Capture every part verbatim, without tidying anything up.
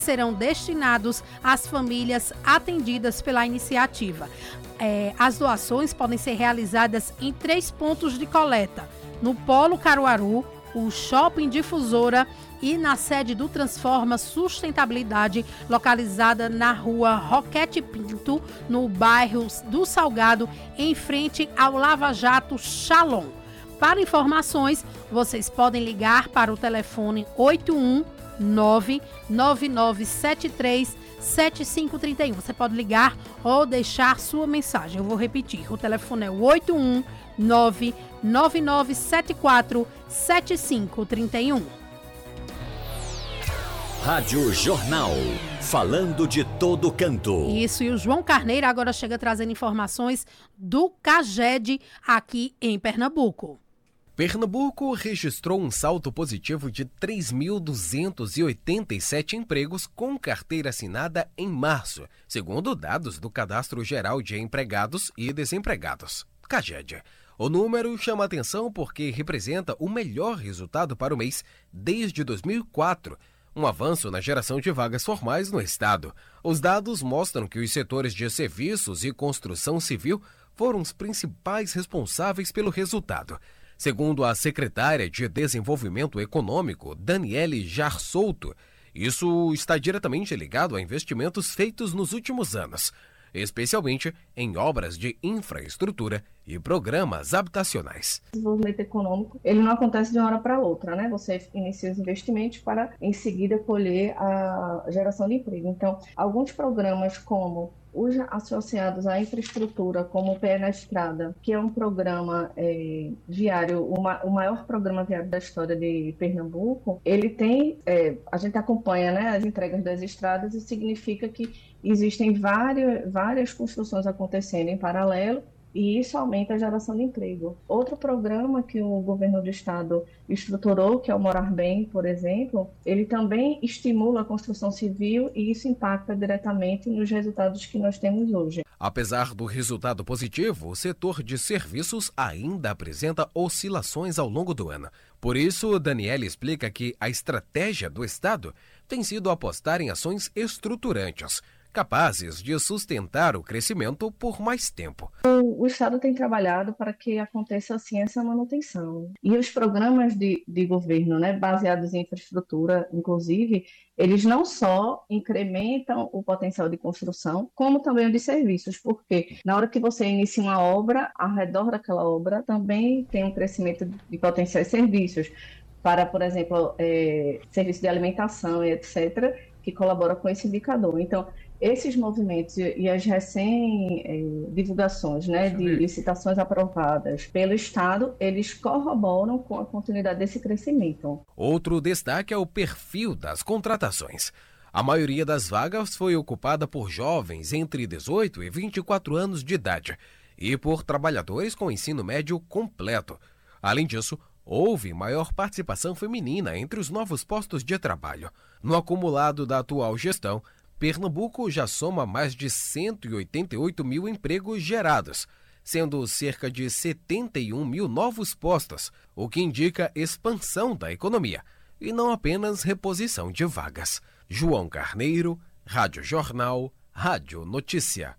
serão destinados às famílias atendidas pela iniciativa. É, as doações podem ser realizadas em três pontos de coleta: no Polo Caruaru, o Shopping Difusora e na sede do Transforma Sustentabilidade, localizada na rua Roquete Pinto, no bairro do Salgado, em frente ao Lava Jato Shalom. Para informações, vocês podem ligar para o telefone oito um nove nove nove sete três sete cinco três um. Você pode ligar ou deixar sua mensagem. Eu vou repetir. O telefone é o oito um nove nove nove sete quatro sete cinco três um. Rádio Jornal. Falando de todo canto. Isso, e o João Carneiro agora chega trazendo informações do CAGED aqui em Pernambuco. Pernambuco registrou um salto positivo de três mil duzentos e oitenta e sete empregos com carteira assinada em março, segundo dados do Cadastro Geral de Empregados e Desempregados, CAGED. O número chama atenção porque representa o melhor resultado para o mês desde dois mil e quatro, um avanço na geração de vagas formais no estado. Os dados mostram que os setores de serviços e construção civil foram os principais responsáveis pelo resultado. Segundo a secretária de Desenvolvimento Econômico, Daniele Jarsouto, isso está diretamente ligado a investimentos feitos nos últimos anos, especialmente em obras de infraestrutura e programas habitacionais. O desenvolvimento econômico, ele não acontece de uma hora para outra, né? Você inicia os investimentos para, em seguida, colher a geração de emprego. Então, alguns programas como os associados à infraestrutura, como o Pé na Estrada, que é um programa é, viário, uma, o maior programa viário da história de Pernambuco, ele tem, é, a gente acompanha, né, as entregas das estradas, e significa que existem várias, várias construções acontecendo em paralelo, e isso aumenta a geração de emprego. Outro programa que o governo do estado estruturou, que é o Morar Bem, por exemplo, ele também estimula a construção civil e isso impacta diretamente nos resultados que nós temos hoje. Apesar do resultado positivo, o setor de serviços ainda apresenta oscilações ao longo do ano. Por isso, Daniela explica que a estratégia do estado tem sido apostar em ações estruturantes, capazes de sustentar o crescimento por mais tempo. O, o Estado tem trabalhado para que aconteça assim essa manutenção. E os programas de, de governo, né, baseados em infraestrutura, inclusive, eles não só incrementam o potencial de construção, como também o de serviços, porque na hora que você inicia uma obra, ao redor daquela obra também tem um crescimento de potenciais serviços, para, por exemplo, é, serviço de alimentação e etcétera, que colabora com esse indicador. Então, esses movimentos e as recém-divulgações, né, de licitações aprovadas pelo Estado, eles corroboram com a continuidade desse crescimento. Outro destaque é o perfil das contratações. A maioria das vagas foi ocupada por jovens entre dezoito e vinte e quatro anos de idade e por trabalhadores com ensino médio completo. Além disso, houve maior participação feminina entre os novos postos de trabalho. No acumulado da atual gestão, Pernambuco já soma mais de cento e oitenta e oito mil empregos gerados, sendo cerca de setenta e um mil novos postos, o que indica expansão da economia e não apenas reposição de vagas. João Carneiro, Rádio Jornal, Rádio Notícia.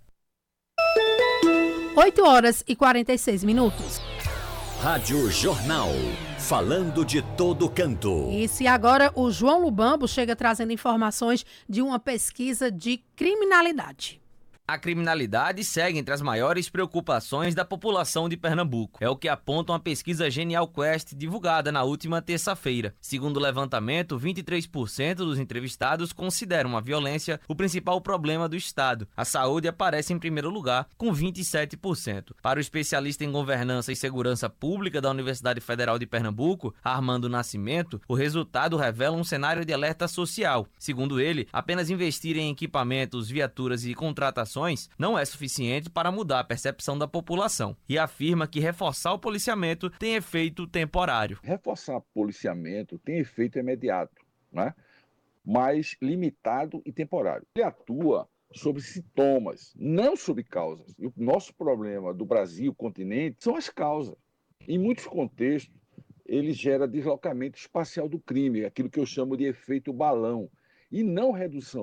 oito horas e quarenta e seis minutos. Rádio Jornal. Falando de todo canto. Isso, e agora o João Lubambo chega trazendo informações de uma pesquisa de criminalidade. A criminalidade segue entre as maiores preocupações da população de Pernambuco. É o que aponta uma pesquisa Genial Quest divulgada na última terça-feira. Segundo o levantamento, vinte e três por cento dos entrevistados consideram a violência o principal problema do Estado. A saúde aparece em primeiro lugar, com vinte e sete por cento. Para o especialista em governança e segurança pública da Universidade Federal de Pernambuco, Armando Nascimento, o resultado revela um cenário de alerta social. Segundo ele, apenas investir em equipamentos, viaturas e contratações não é suficiente para mudar a percepção da população e afirma que reforçar o policiamento tem efeito temporário. Reforçar o policiamento tem efeito imediato, né? Mas limitado e temporário. Ele atua sobre sintomas, não sobre causas. E o nosso problema do Brasil, continente, são as causas. Em muitos contextos, ele gera deslocamento espacial do crime, aquilo que eu chamo de efeito balão. e não redução